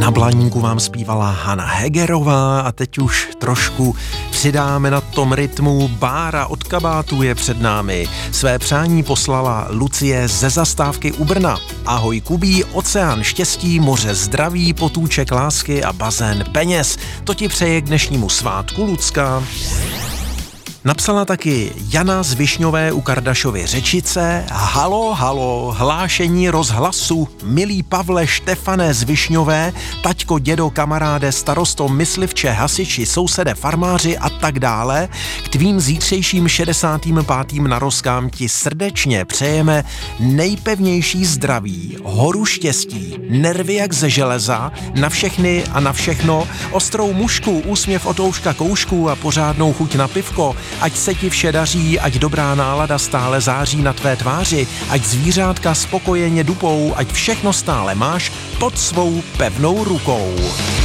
Na Blaníku vám zpívala Hana Hegerová a teď už trošku přidáme na tom rytmu. Bára od kabátu je před námi. Své přání poslala Lucie ze zastávky u Brna. Ahoj Kubí, oceán štěstí, moře zdraví, potůček lásky a bazén peněz. To ti přeje k dnešnímu svátku, Lucka. Napsala taky Jana z Višňové u Kardašovy Řečice. Halo, halo, hlášení rozhlasu, milý Pavle, Štefane z Višňové, taťko, dědo, kamaráde, starosto, myslivče, hasiči, sousede, farmáři a tak dále. K tvým zítřejším 65. narozkám ti srdečně přejeme nejpevnější zdraví, horu štěstí, nervy jak ze železa, na všechny a na všechno, ostrou mušku, úsměv od ouška koušku a pořádnou chuť na pivko. Ať se ti vše daří, ať dobrá nálada stále září na tvé tváři, ať zvířátka spokojeně dupou, ať všechno stále máš pod svou pevnou rukou.